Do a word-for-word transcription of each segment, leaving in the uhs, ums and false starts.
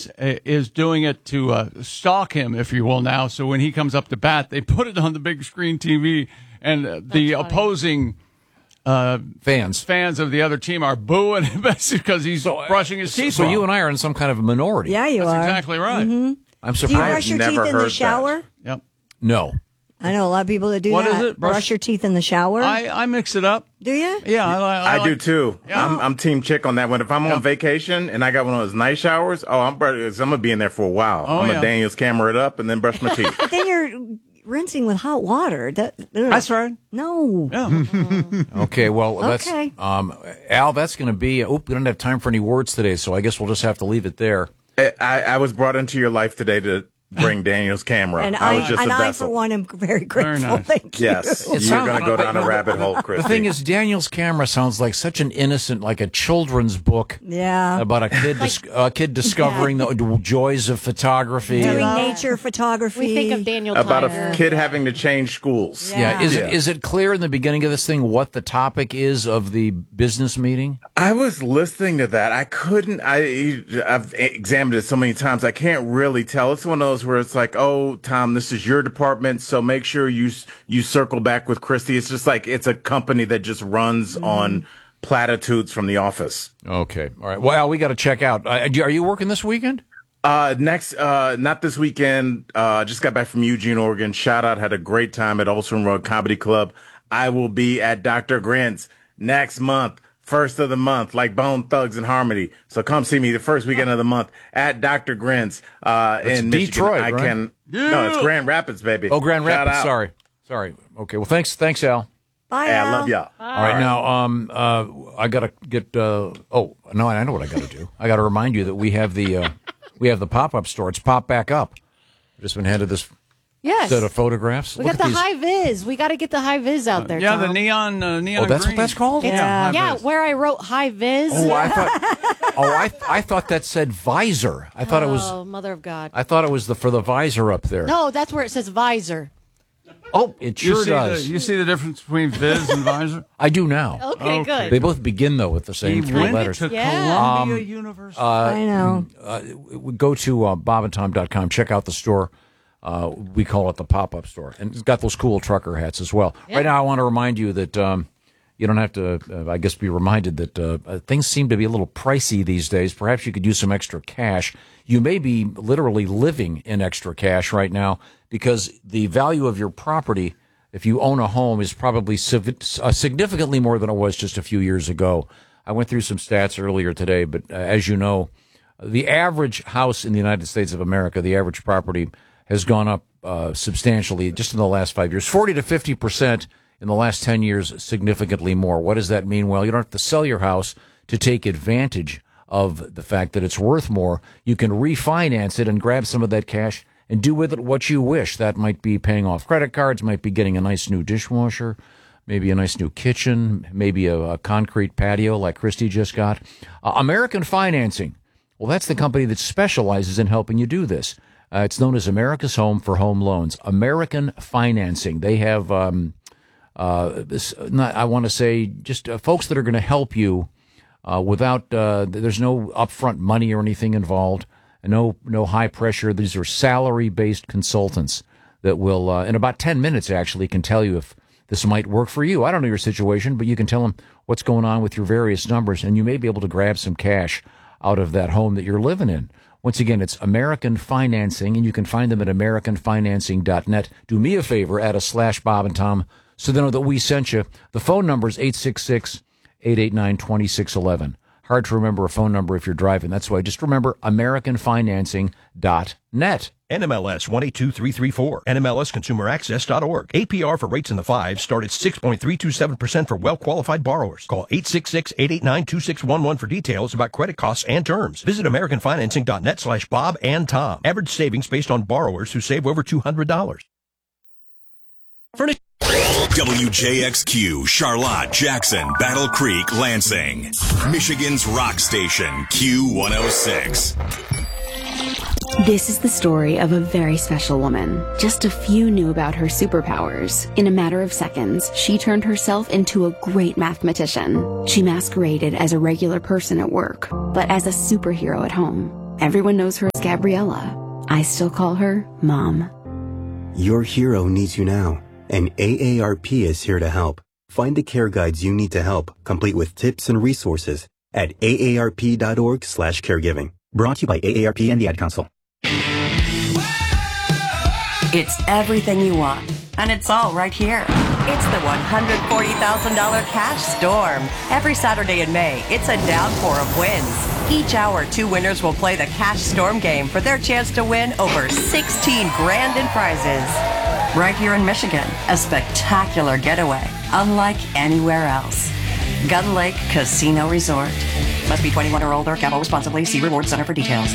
audience uh, is doing it to uh, stalk him, if you will, now. So when he comes up to bat, they put it on the big screen T V, and uh, the opposing uh, fans fans of the other team are booing him because he's so, brushing his teeth. So wrong. you and I are in some kind of a minority. Yeah, you That's are. exactly right. Mm-hmm. I'm surprised. Do you brush your teeth in the shower? That. Yep. No. I know a lot of people that do what that. Is it? Brush, brush your teeth in the shower? I, I mix it up. Do you? Yeah, I, I, I, I like, do too. Yeah. I'm, I'm team chick on that one. If I'm yeah. on vacation and I got one of those night showers, oh, I'm, I'm going to be in there for a while. Oh, I'm yeah. going to Daniel's camera it up and then brush my teeth. But then you're rinsing with hot water. That, that's right. No. Yeah. Okay, well, that's, okay. Um, Al, that's going to be, oh, we don't have time for any words today, so I guess we'll just have to leave it there. I, I was brought into your life today to bring Daniel's camera. And I, I, was just and a I, vessel. for one, am very grateful. Very nice. Thank you. Yes, It you're going to go down a no, rabbit hole, Christy. The thing is, Daniel's camera sounds like such an innocent, like a children's book. Yeah. About a kid, dis- a kid discovering yeah. the joys of photography. Doing Yeah. nature photography. We think of Daniel about Tyler. a kid having to change schools. Yeah. Yeah. Is Yeah. it is it clear in the beginning of this thing what the topic is of the business meeting? I was listening to that. I couldn't. I I've examined it so many times. I can't really tell. It's one of those where it's like, oh, Tom, this is your department, so make sure you you circle back with Christy. It's just like it's a company that just runs mm. on platitudes from The Office. Okay, all right. Well, we got to check out. Uh, are you working this weekend? Uh, next, uh, not this weekend. Uh, just got back from Eugene, Oregon. Shout out, had a great time at Olsen Road Comedy Club. I will be at Doctor Grint's next month. First of the month, like Bone Thugs and Harmony. So come see me the first weekend of the month at Doctor Grint's uh, in Michigan. Detroit, I right? can. Yeah. No, it's Grand Rapids, baby. Oh, Grand Shout Rapids. out. Sorry, sorry. Okay. Well, thanks, thanks, Al. Bye, Hey, Al. I love y'all. All right, now, um, uh, I gotta get. Uh, oh no, I know what I gotta do. I gotta remind you that we have the uh, we have the pop up store. It's popped back up. I've just been handed this Yes. set of photographs. We Look got at the these. high vis. We got to get the high vis out there. Yeah, Tom. the neon, uh, neon. Oh, that's green. what that's called? Yeah. high Yeah, vis. where I wrote high vis. Oh, I thought. Oh, I I thought that said visor. I thought it was. Oh, mother of God. I thought it was the for the visor up there. No, that's where it says visor. Oh, it You sure see does. The, you see the difference between Viz and Visor? I do now. Okay, Okay. good. They both begin though with the same He three went letters. to Yeah. Columbia Um, University. I know. Uh, go to uh, bob and tom dot com. Check out the store. Uh, we call it the pop-up store, and it's got those cool trucker hats as well. Yeah. Right now, I want to remind you that um, you don't have to, uh, I guess, be reminded that uh, uh, things seem to be a little pricey these days. Perhaps you could use some extra cash. You may be literally living in extra cash right now because the value of your property, if you own a home, is probably civ- uh, significantly more than it was just a few years ago. I went through some stats earlier today, but uh, as you know, the average house in the United States of America, the average property, has gone up uh, substantially just in the last five years, forty to fifty percent in the last ten years, significantly more. What does that mean? Well, you don't have to sell your house to take advantage of the fact that it's worth more. You can refinance it and grab some of that cash and do with it what you wish. That might be paying off credit cards, might be getting a nice new dishwasher, maybe a nice new kitchen, maybe a, a concrete patio like Christy just got. Uh, American Financing, well, that's the company that specializes in helping you do this. Uh, it's known as America's Home for Home Loans. American Financing. They have, um, uh, this, not, I want to say, just uh, folks that are going to help you uh, without, uh, there's no upfront money or anything involved, and no no high pressure. These are salary-based consultants that will, uh, in about ten minutes, actually, can tell you if this might work for you. I don't know your situation, but you can tell them what's going on with your various numbers, and you may be able to grab some cash out of that home that you're living in. Once again, it's American Financing, and you can find them at american financing dot net. Do me a favor, add a slash Bob and Tom so they know that we sent you. The phone number is eight six six, eight eight nine, two six one one. Hard to remember a phone number if you're driving. That's why just remember american financing dot net. N M L S one eight two three three four. N M L S consumer access dot org. A P R for rates in the fives start at six point three two seven percent for well-qualified borrowers. Call eight six six, eight eight nine, two six one one for details about credit costs and terms. Visit american financing dot net slash Bob and Tom. Average savings based on borrowers who save over two hundred dollars. Furnish- W J X Q, Charlotte, Jackson, Battle Creek, Lansing. Michigan's rock station, Q one oh six. This is the story of a very special woman. Just a few knew about her superpowers. In a matter of seconds, she turned herself into a great mathematician. She masqueraded as a regular person at work, but as a superhero at home. Everyone knows her as Gabriella. I still call her Mom. Your hero needs you now, and A A R P is here to help. Find the care guides you need to help, complete with tips and resources at A A R P dot org slash caregiving. Brought to you by A A R P and the Ad Council. It's everything you want, and it's all right here. It's the one hundred forty thousand dollars Cash Storm. Every Saturday in May, it's a downpour of wins. Each hour, two winners will play the Cash Storm game for their chance to win over sixteen grand in prizes. Right here in Michigan, a spectacular getaway, unlike anywhere else. Gun Lake Casino Resort. Must be twenty-one or older. Gamble responsibly. See Reward Center for details.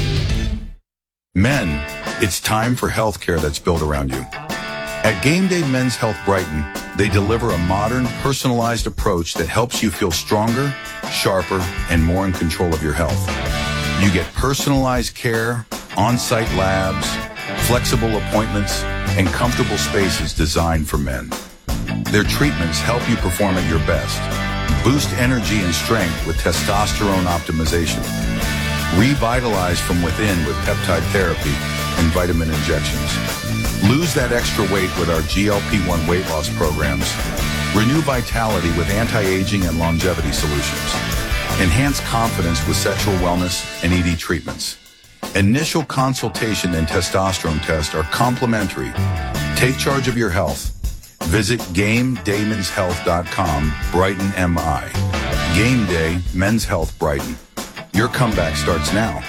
Men, it's time for healthcare that's built around you. At Game Day Men's Health Brighton, they deliver a modern, personalized approach that helps you feel stronger, sharper, and more in control of your health. You get personalized care, on-site labs, flexible appointments, and comfortable spaces designed for men. Their treatments help you perform at your best, boost energy and strength with testosterone optimization, revitalize from within with peptide therapy and vitamin injections. Lose that extra weight with our G L P one weight loss programs. Renew vitality with anti-aging and longevity solutions. Enhance confidence with sexual wellness and E D treatments. Initial consultation and testosterone test are complimentary. Take charge of your health. Visit game day mens health dot com, Brighton M I. Game Day Men's Health Brighton. Your comeback starts now.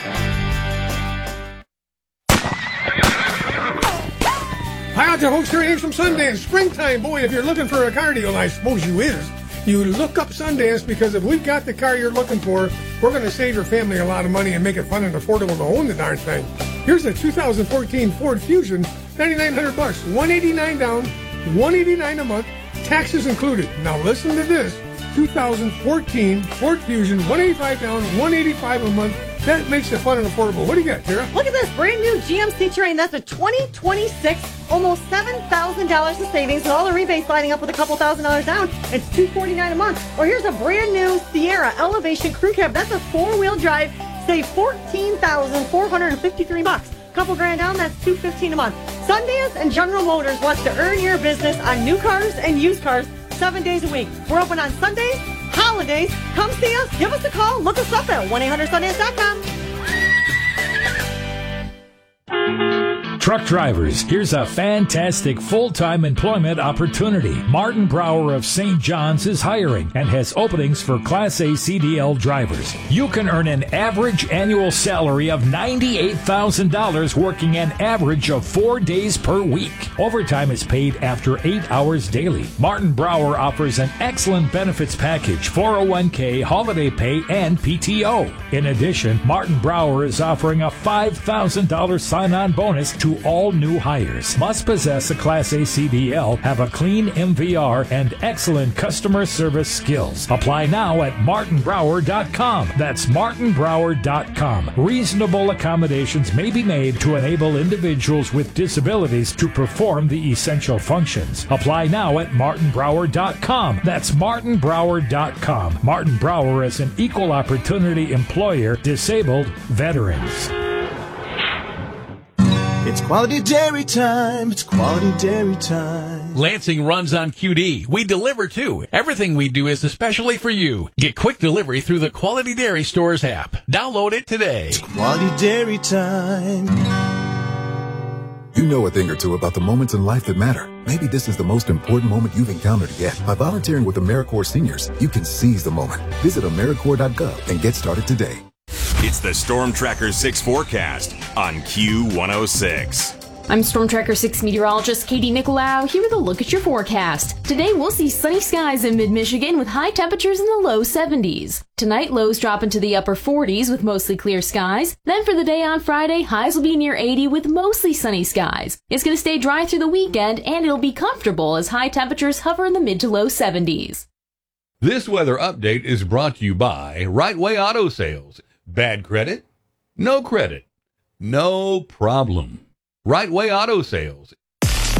Hi out there, folks. Here it is from Sundance. Springtime, boy, if you're looking for a car deal, I suppose you is. You look up Sundance, because if we've got the car you're looking for, we're going to save your family a lot of money and make it fun and affordable to own the darn thing. Here's a two thousand fourteen Ford Fusion, ninety-nine hundred bucks, one eighty-nine down, one eighty-nine a month, taxes included. Now listen to this. two thousand fourteen Ford Fusion, one eighty-five down, one eighty-five a month. That makes it fun and affordable. What do you got, Tara? Look at this brand new G M C Terrain. That's a twenty twenty-six, almost seven thousand dollars in savings, and all the rebates lining up with a couple thousand dollars down. It's two forty-nine a month. Or here's a brand new Sierra Elevation Crew Cab. That's a four-wheel drive. Save fourteen thousand four hundred fifty-three bucks. Couple grand down, that's two fifteen a month. Sundance and General Motors wants to earn your business on new cars and used cars seven days a week. We're open on Sundays, holidays. Come see us. Give us a call. Look us up at one eight hundred sundance dot com. Truck drivers, here's a fantastic full-time employment opportunity. Martin Brower of Saint John's is hiring and has openings for Class A C D L drivers. You can earn an average annual salary of ninety-eight thousand dollars working an average of four days per week. Overtime is paid after eight hours daily. Martin Brower offers an excellent benefits package, four oh one k, holiday pay, and P T O. In addition, Martin Brower is offering a five thousand dollars sign-on bonus to all new hires. Must possess a Class A C D L, have a clean M V R, and excellent customer service skills. Apply now at martin brower dot com. That's martin brower dot com. Reasonable accommodations may be made to enable individuals with disabilities to perform the essential functions. Apply now at martin brower dot com. That's martin brower dot com. Martin Brower is an equal opportunity employer, disabled veterans. It's quality dairy time. It's quality dairy time. Lansing runs on Q D. We deliver too. Everything we do is especially for you. Get quick delivery through the Quality Dairy Stores app. Download it today. It's quality dairy time. You know a thing or two about the moments in life that matter. Maybe this is the most important moment you've encountered yet. By volunteering with AmeriCorps Seniors, you can seize the moment. Visit AmeriCorps dot gov and get started today. It's the Storm Tracker six forecast on Q one oh six. I'm Storm Tracker six meteorologist Katie Nicolau here with a look at your forecast. Today we'll see sunny skies in mid-Michigan with high temperatures in the low seventies. Tonight lows drop into the upper forties with mostly clear skies. Then for the day on Friday, highs will be near eighty with mostly sunny skies. It's going to stay dry through the weekend and it'll be comfortable as high temperatures hover in the mid to low seventies. This weather update is brought to you by Right Way Auto Sales. Bad credit? No credit. No problem. Right Way Auto Sales.